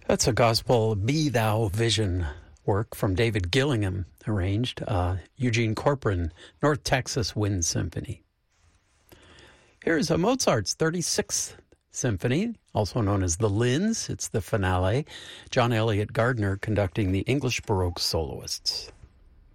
That's a gospel Be Thou Vision work from David Gillingham, arranged. Eugene Corcoran, North Texas Wind Symphony. Here's a Mozart's 36th Symphony, also known as the Linz. It's the finale. John Elliott Gardner conducting the English Baroque soloists.